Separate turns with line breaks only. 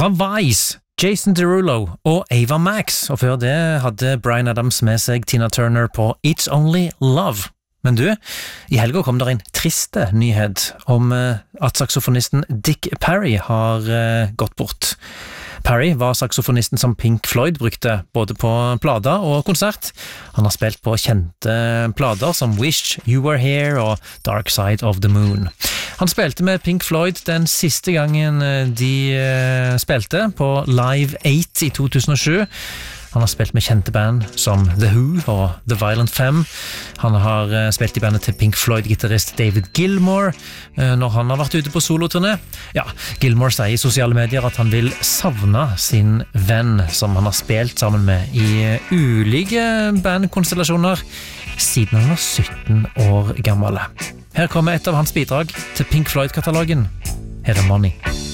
Fra Vice, Jason Derulo og Ava Max, og før det hadde Bryan Adams med seg Tina Turner på It's Only Love. Men du, i helga kom der en triste nyhet om at saksofonisten Dick Parry har gått bort. Parry var saksofonisten som Pink Floyd brukte både på plater og konsert. Han har spilt på kjente plater som Wish, You Were Here og Dark Side of the Moon. Han spilte med Pink Floyd den siste gangen de spilte på Live 8 i 2007. Han har spilt med kjente band som The Who og The Violent Femme. Han har spilt i bandet til Pink Floyd-gitarrist David Gilmour når han har vært ute på soloturné. Ja, Gilmour sier i sosiale medier at han vil savne sin venn som han har spilt sammen med i ulike bandkonstellasjoner siden han var 17 år gammel. Her kommer et av hans bidrag til Pink Floyd-katalogen. Her er Money.